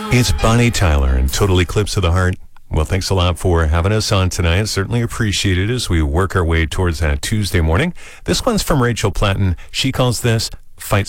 It's Bonnie Tyler and Total Eclipse of the Heart. Well, thanks a lot for having us on tonight. Certainly appreciate it as we work our way towards that Tuesday morning. This one's from Rachel Platten. She calls this Fight